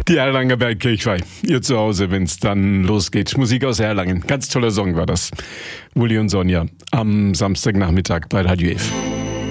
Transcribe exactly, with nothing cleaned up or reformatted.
Die Erlanger Bergkirchweih, ihr zu Hause, wenn's dann losgeht. Musik aus Erlangen, ganz toller Song war das. Uli und Sonja am Samstagnachmittag bei Radio F.